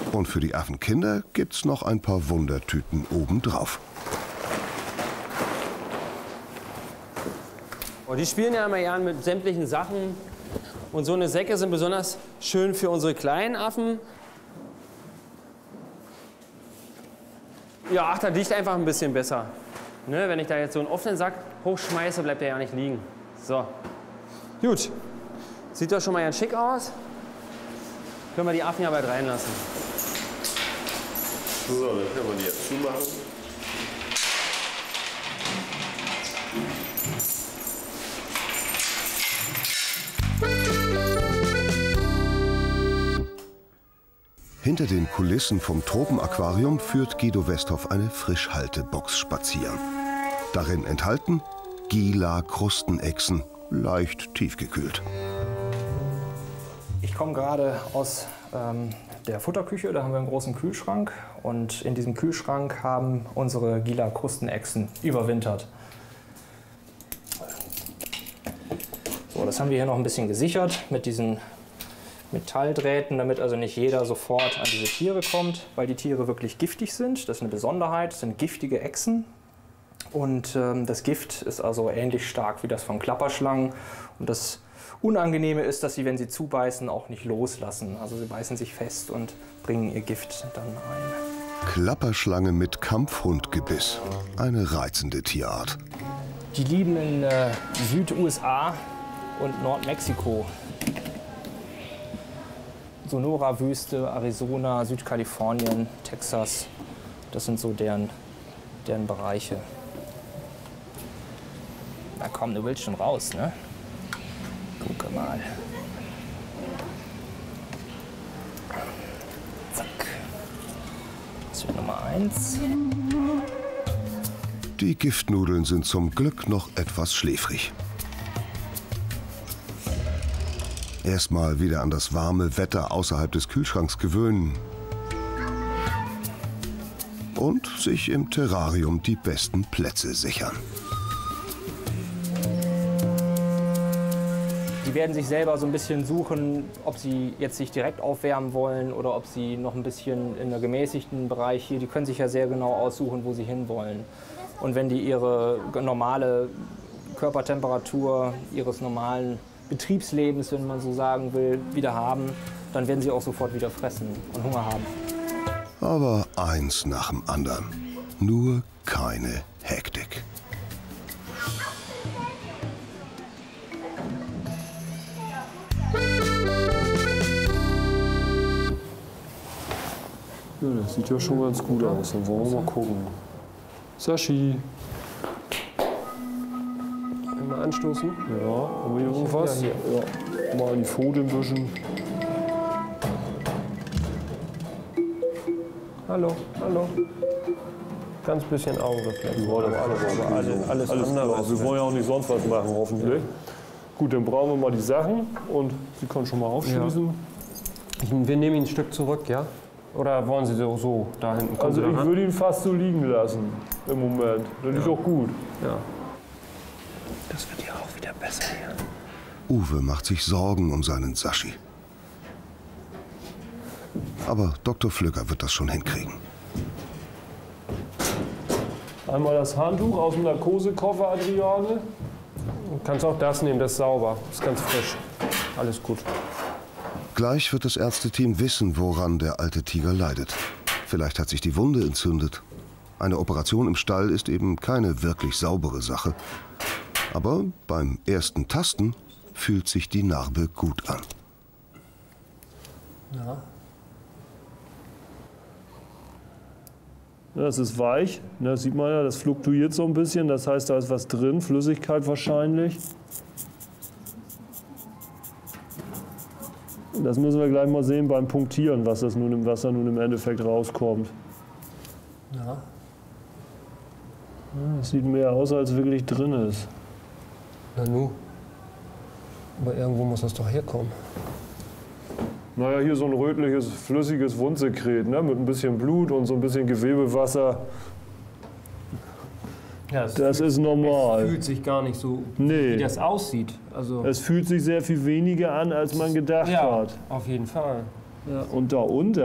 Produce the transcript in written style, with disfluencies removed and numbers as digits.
Und für die Affenkinder gibt's noch ein paar Wundertüten obendrauf. Die spielen ja immer gern mit sämtlichen Sachen. Und so eine Säcke sind besonders schön für unsere kleinen Affen. Ja, ach, das liegt einfach ein bisschen besser. Ne, wenn ich da jetzt so einen offenen Sack hochschmeiße, bleibt der ja nicht liegen. So. Gut. Sieht doch schon mal ganz schick aus. Können wir die Affen ja bald reinlassen. So, dann können wir die jetzt zumachen. Hinter den Kulissen vom Tropenaquarium führt Guido Westhoff eine Frischhaltebox spazieren. Darin enthalten Gila-Krustenechsen, leicht tiefgekühlt. Ich komme gerade aus der Futterküche, da haben wir einen großen Kühlschrank. Und in diesem Kühlschrank haben unsere Gila-Krustenechsen überwintert. So, das haben wir hier noch ein bisschen gesichert mit diesen Metalldrähten, damit also nicht jeder sofort an diese Tiere kommt, weil die Tiere wirklich giftig sind. Das ist eine Besonderheit, das sind giftige Echsen. Und das Gift ist also ähnlich stark wie das von Klapperschlangen. Und das Unangenehme ist, dass sie, wenn sie zubeißen, auch nicht loslassen. Also sie beißen sich fest und bringen ihr Gift dann ein. Klapperschlange mit Kampfhundgebiss. Eine reizende Tierart. Die lieben in Süd-USA und Nordmexiko. Sonora-Wüste, Arizona, Südkalifornien, Texas. Das sind so deren Bereiche. Na komm, du willst schon raus, ne? Guck mal. Zack. Das wird Nummer 1. Die Giftnudeln sind zum Glück noch etwas schläfrig. Erstmal wieder an das warme Wetter außerhalb des Kühlschranks gewöhnen. Und sich im Terrarium die besten Plätze sichern. Die werden sich selber so ein bisschen suchen, ob sie jetzt sich direkt aufwärmen wollen oder ob sie noch ein bisschen in einem gemäßigten Bereich hier. Die können sich ja sehr genau aussuchen, wo sie hinwollen. Und wenn die ihre normale Körpertemperatur ihres normalen Betriebslebens, wenn man so sagen will, wieder haben, dann werden sie auch sofort wieder fressen und Hunger haben. Aber eins nach dem anderen. Nur keine Hektik. Ja, das sieht ja schon ganz gut aus. Dann wollen wir mal gucken. Sashi. Einmal anstoßen. Ja, haben wir hier irgendwas? Ja, Ja. Mal in die Pfoten wischen. Hallo, hallo. Ganz bisschen Augenreflex. Ja, das aber alles andere. klar. Wir wollen ja auch nicht sonst was machen, hoffentlich. Gut, dann brauchen wir mal die Sachen und Sie können schon mal aufschließen. Wir nehmen ihn ein Stück zurück, ja? Oder wollen Sie so da hinten? Kommen Also Sie da ich ran? würde ihn fast so liegen lassen im Moment. Das ist auch gut. Ja. Das wird ja auch wieder besser hier. Uwe macht sich Sorgen um seinen Sashi. Aber Dr. Flügger wird das schon hinkriegen. Einmal das Handtuch aus dem Narkosekoffer, Adriane. Du kannst auch das nehmen, das ist sauber. Das ist ganz frisch. Alles gut. Gleich wird das Ärzteteam wissen, woran der alte Tiger leidet. Vielleicht hat sich die Wunde entzündet. Eine Operation im Stall ist eben keine wirklich saubere Sache. Aber beim ersten Tasten fühlt sich die Narbe gut an. Ja. Ja, das ist weich, das sieht man ja, das fluktuiert so ein bisschen. Das heißt, da ist was drin, Flüssigkeit wahrscheinlich. Das müssen wir gleich mal sehen beim Punktieren, was da nun im Endeffekt rauskommt. Ja. Das sieht mehr aus, als wirklich drin ist. Na nu. Aber irgendwo muss das doch herkommen. Naja, hier so ein rötliches, flüssiges Wundsekret, ne? Mit ein bisschen Blut und so ein bisschen Gewebewasser. Ja, Das ist normal. Es fühlt sich gar nicht so, Nee. wie das aussieht. Also, Es fühlt sich sehr viel weniger an, als man gedacht ja, hat. auf jeden Fall. Ja. Und da unten